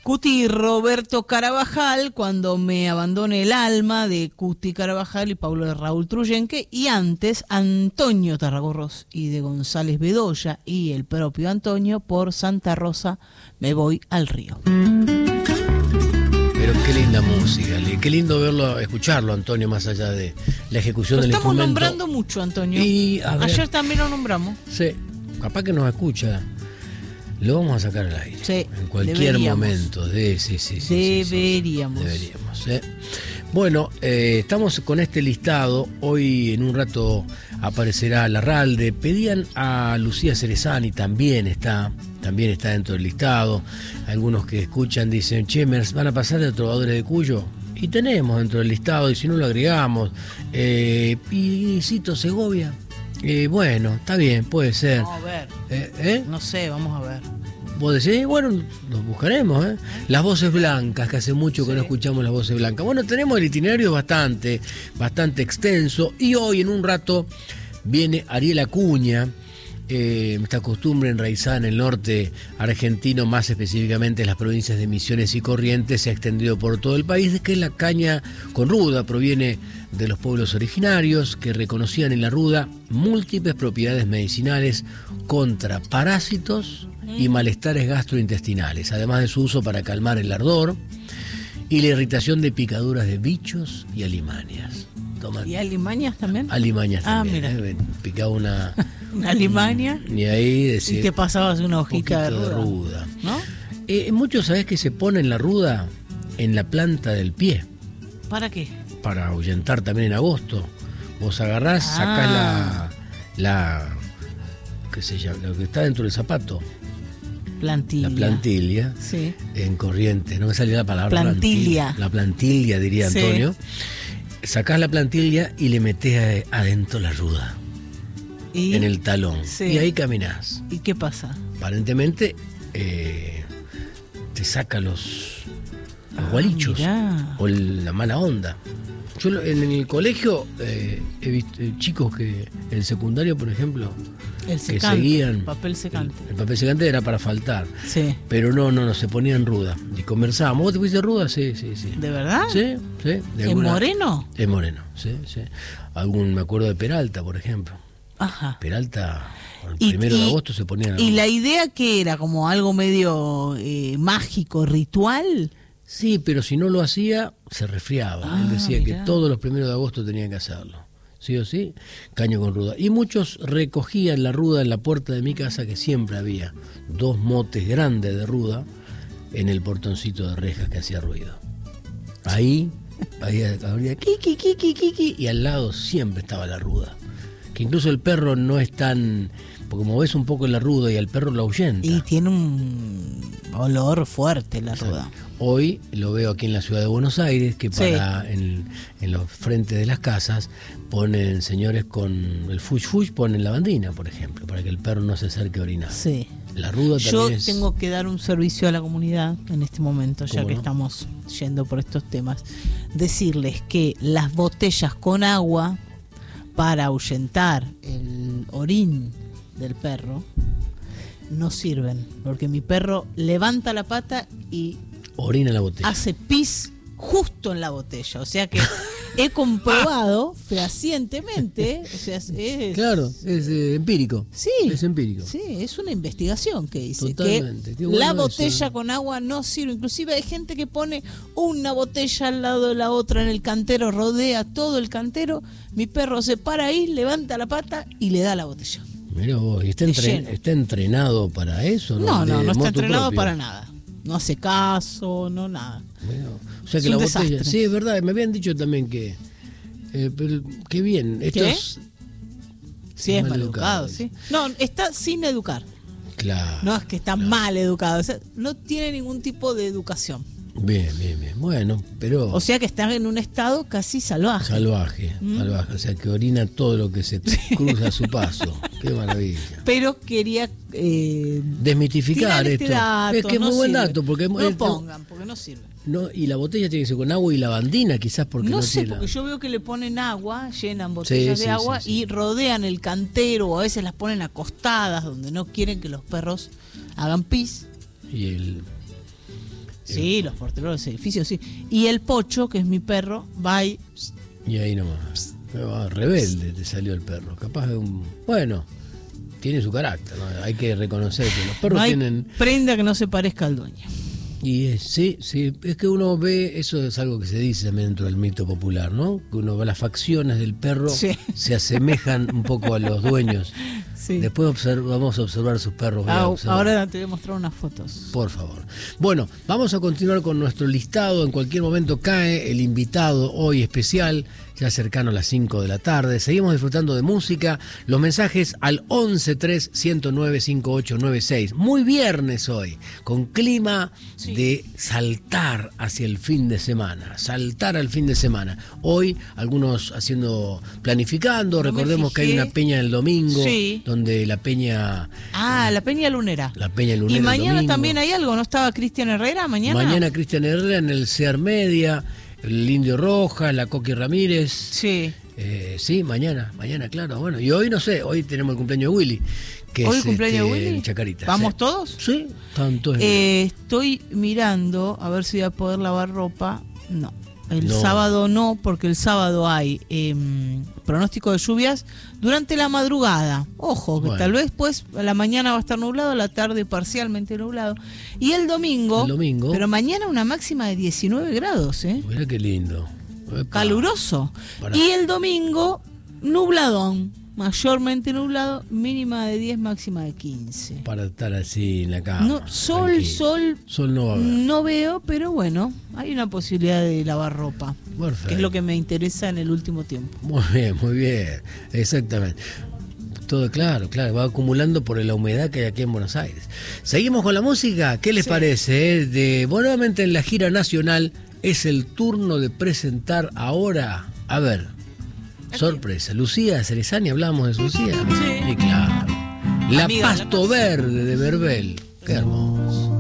Cuti Roberto Carabajal, Cuando me abandone el alma, de Cuti Carabajal y Pablo de Raúl Truyenque, y antes Antonio Tarragorros y de González Bedoya y el propio Antonio por Santa Rosa, Me voy al río. Pero qué linda música, qué lindo verlo, escucharlo, Antonio, más allá de la ejecución del instrumento. Estamos nombrando mucho, Antonio. Y, ayer también lo nombramos. Sí, capaz que nos escucha. Lo vamos a sacar al aire. Sí, en cualquier momento. Sí. Deberíamos. Bueno, estamos con este listado. Hoy en un rato aparecerá Larralde. Pedían a Lucía Cerezani, también está dentro del listado. Algunos que escuchan dicen, Chemers, ¿van a pasar de Trovadores de Cuyo? Y tenemos dentro del listado, y si no lo agregamos. Y Cito Segovia. Bueno, está bien, puede ser. Vamos a ver. No sé, vamos a ver. Vos decís, bueno, los buscaremos, ¿eh? Las voces blancas, que hace mucho que no escuchamos las voces blancas. Bueno, tenemos el itinerario bastante extenso, y hoy en un rato viene Ariel Acuña, esta costumbre enraizada en el norte argentino, más específicamente en las provincias de Misiones y Corrientes, se ha extendido por todo el país, es que la caña con ruda proviene de los pueblos originarios que reconocían en la ruda múltiples propiedades medicinales contra parásitos y malestares gastrointestinales, además de su uso para calmar el ardor y la irritación de picaduras de bichos y alimañas. ¿Y alimañas también? Alimañas también. Mira. Picaba una alimaña y ahí decía, y te pasabas una hojita de ruda, ¿no? Muchos sabés que se pone en la ruda en la planta del pie. ¿Para qué? Para ahuyentar también en agosto. Vos agarrás, sacás la qué se llama, lo que está dentro del zapato. Plantilla. La plantilla. Sí. En Corrientes, no me salía la palabra plantilla. La plantilla, diría Antonio. Sacás la plantilla y le metés adentro la ruda. ¿Y? En el talón. Sí. Y ahí caminás. ¿Y qué pasa? Aparentemente te saca los gualichos. Mirá. O la mala onda. Yo en el colegio he visto chicos que en el secundario, por ejemplo, el secante, que seguían el papel secante. El papel secante era para faltar. Sí. Pero no, se ponían ruda. Y conversábamos. ¿Vos te fuiste ruda? Sí. ¿De verdad? Sí. ¿En Moreno? En Moreno, sí. Me acuerdo de Peralta, por ejemplo. Ajá. Peralta, el 1 de agosto se ponía. ¿Y la idea que era? ¿Como algo medio mágico, ritual? Sí, pero si no lo hacía, se resfriaba. Él decía mirá, que todos los 1 de agosto tenían que hacerlo. Sí o sí, caño con ruda. Y muchos recogían la ruda en la puerta de mi casa, que siempre había 2 motes grandes de ruda en el portoncito de rejas que hacía ruido. Ahí habría kiki, y al lado siempre estaba la ruda. Que incluso el perro no es tan... Porque como ves un poco la ruda y al perro lo ahuyenta. Y tiene un olor fuerte la ruda. Hoy lo veo aquí en la ciudad de Buenos Aires, que para en los frentes de las casas ponen señores con el fush, ponen lavandina, por ejemplo, para que el perro no se acerque a orinar. Sí. La ruda también Yo tengo que dar un servicio a la comunidad en este momento, ya que estamos yendo por estos temas. Decirles que las botellas con agua para ahuyentar el orín del perro no sirven, porque mi perro levanta la pata y orina en la botella, hace pis justo en la botella, o sea que he comprobado fehacientemente, o sea, claro, es empírico. Sí, es empírico. Sí, es una investigación que dice totalmente. Que la botella con agua no sirve. Inclusive hay gente que pone una botella al lado de la otra en el cantero, rodea todo el cantero, mi perro se para ahí, levanta la pata y le da la botella. Mirá vos, ¿está entrenado para eso? No está entrenado propio para nada. No hace caso, no nada. Bueno, o sea que la botella... Desastre. Sí, es verdad, me habían dicho también que... pero qué bien. Estos... Sí, es mal educado, sí. No, está sin educar. Claro. No es que está mal educado, o sea, no tiene ningún tipo de educación. Bien. Bueno, pero... O sea que está en un estado casi salvaje. Salvaje. O sea que orina todo lo que se cruza a su paso. Qué maravilla. Pero quería desmitificar esto. Dato, es que es muy buen dato. Porque no pongan, porque no sirve. No, y la botella tiene que ser con agua y lavandina, quizás porque no sé, tiene... porque yo veo que le ponen agua, llenan botellas de agua y rodean el cantero, o a veces las ponen acostadas donde no quieren que los perros hagan pis. Y el... Sí, los porteros de los edificios, sí. Y el Pocho, que es mi perro, va y ahí nomás. Rebelde te salió el perro. Capaz de bueno, tiene su carácter, ¿no? Hay que reconocer que los perros no hay tienen... prenda que no se parezca al dueño. Y sí, es que uno ve, eso es algo que se dice también dentro del mito popular, ¿no? Que uno ve las facciones del perro, se asemejan un poco a los dueños. Sí. Después vamos a observar sus perros. Ahora te voy a mostrar unas fotos. Por favor. Bueno, vamos a continuar con nuestro listado. En cualquier momento cae el invitado hoy especial, ya cercano a las 5 de la tarde. Seguimos disfrutando de música. Los mensajes al 1131095896. Muy viernes hoy, con clima de saltar hacia el fin de semana. Saltar al fin de semana. Hoy, algunos planificando. Recordemos que hay una peña el domingo. Sí. Donde la peña... la peña lunera. La peña lunera. Y mañana también hay algo, ¿no estaba Cristian Herrera mañana? Mañana Cristian Herrera en el CEAR Media, el Indio Roja, la Coqui Ramírez. Sí. Sí, mañana, claro. Bueno, y hoy no sé, hoy tenemos el cumpleaños de Willy. Que ¿Hoy es cumpleaños de Willy? En Chacarita. ¿Vamos ¿sí? todos? Sí, están todos. Estoy mirando a ver si voy a poder lavar ropa. No. El sábado no, porque el sábado hay pronóstico de lluvias durante la madrugada. Ojo, que tal vez pues a la mañana va a estar nublado, a la tarde parcialmente nublado. Y el domingo, pero mañana una máxima de 19 grados. Mira qué lindo. Epa. Caluroso. Y el domingo, nubladón. Mayormente nublado, mínima de 10, máxima de 15. Para estar así en la cama. No, sol no va a haber. No veo, pero bueno, hay una posibilidad de lavar ropa. Perfecto. Que es lo que me interesa en el último tiempo. Muy bien, exactamente. Todo claro, va acumulando por la humedad que hay aquí en Buenos Aires. Seguimos con la música, ¿qué les parece? Nuevamente en la gira nacional es el turno de presentar ahora, a ver, sorpresa, Lucía Cerezani, hablamos de Lucía. Sí. Y claro. La Pasto Verde de Verbel. Qué hermoso.